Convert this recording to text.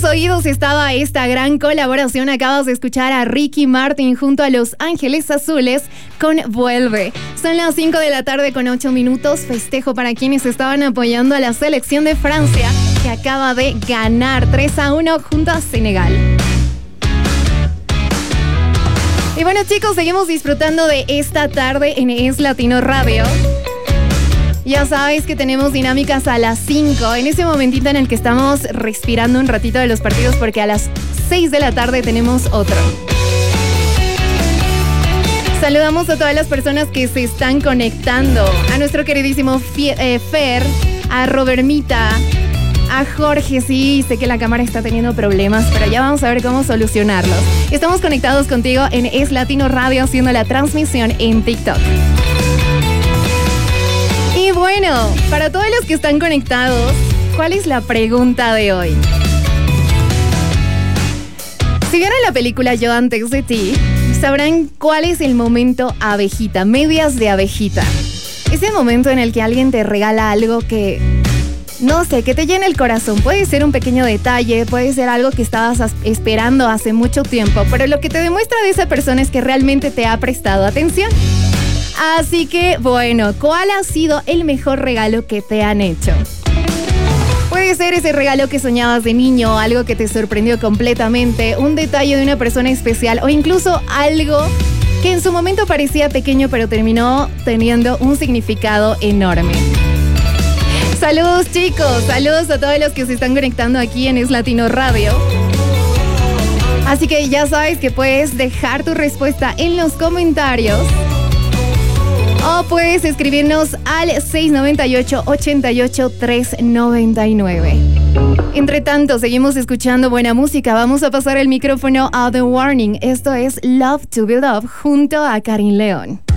tus oídos estaba esta gran colaboración. Acabas de escuchar a Ricky Martin junto a Los Ángeles Azules con Vuelve. Son las 5 de la tarde con 8 minutos. Festejo para quienes estaban apoyando a la selección de Francia, que acaba de ganar 3-1 junto a Senegal. Y bueno, chicos, seguimos disfrutando de esta tarde en Es Latino Radio. Ya sabes que tenemos dinámicas a las 5, en ese momentito en el que estamos respirando un ratito de los partidos, porque a las 6 de la tarde tenemos otro. Saludamos a todas las personas que se están conectando, a nuestro queridísimo Fer, a Robermita, a Jorge. Sí, sé que la cámara está teniendo problemas, pero ya vamos a ver cómo solucionarlos. Estamos conectados contigo en Es Latino Radio, haciendo la transmisión en TikTok. Y bueno, para todos los que están conectados, ¿cuál es la pregunta de hoy? Si vieron la película Yo antes de ti, sabrán cuál es el momento abejita, medias de abejita. Ese momento en el que alguien te regala algo que, no sé, que te llena el corazón. Puede ser un pequeño detalle, puede ser algo que estabas esperando hace mucho tiempo, pero lo que te demuestra de esa persona es que realmente te ha prestado atención. Así que, bueno, ¿cuál ha sido el mejor regalo que te han hecho? Puede ser ese regalo que soñabas de niño, algo que te sorprendió completamente, un detalle de una persona especial, o incluso algo que en su momento parecía pequeño pero terminó teniendo un significado enorme. Saludos, chicos, saludos a todos los que se están conectando aquí en Es Latino Radio. Así que ya sabes que puedes dejar tu respuesta en los comentarios, o puedes escribirnos al 698-88-399. Entre tanto, seguimos escuchando buena música. Vamos a pasar el micrófono a The Warning. Esto es Love to Be Loved junto a Karin León.